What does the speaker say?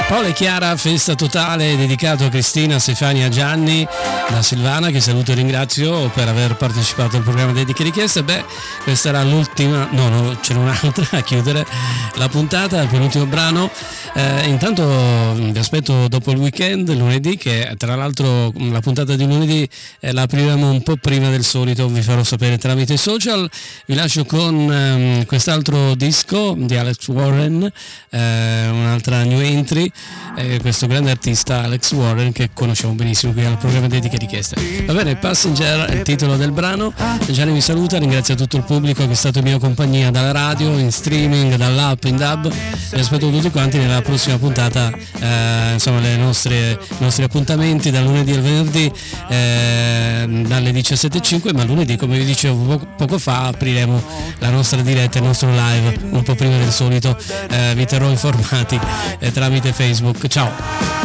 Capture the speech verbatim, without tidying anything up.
Paola e Chiara, festa totale dedicato a Cristina, Stefania, Gianni, da Silvana, che saluto e ringrazio per aver partecipato al programma Dediche Richieste. Beh, questa era l'ultima, no, no, c'era un'altra a chiudere la puntata, il penultimo brano. Eh, intanto vi aspetto dopo il weekend, lunedì, che tra l'altro la puntata di lunedì eh, la apriremo un po' prima del solito, vi farò sapere tramite i social. Vi lascio con ehm, quest'altro disco di Alex Warren, eh, un'altra new entry, eh, questo grande artista Alex Warren che conosciamo benissimo qui al programma Dediche Richieste. Va bene, Passenger è il titolo del brano. Gianni vi saluta, ringrazio tutto il pubblico che è stato in mia compagnia dalla radio, in streaming, dall'app, in dub. Vi aspetto tutti quanti nella prossima puntata, eh, insomma le nostre, i nostri appuntamenti dal lunedì al venerdì eh, dalle diciassette e cinque, ma lunedì, come vi dicevo poco, poco fa, apriremo la nostra diretta, il nostro live un po' prima del solito. Eh, vi terrò informati eh, tramite Facebook. Ciao.